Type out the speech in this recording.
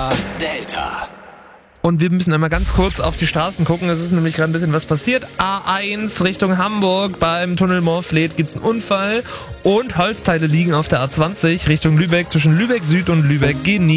FKK Delta. Und wir müssen einmal ganz kurz auf die Straßen gucken. Es ist nämlich gerade ein bisschen was passiert. A1 Richtung Hamburg beim Tunnel Moorfleet gibt es einen Unfall. Und Holzteile liegen auf der A20 Richtung Lübeck zwischen Lübeck Süd und Lübeck Genie.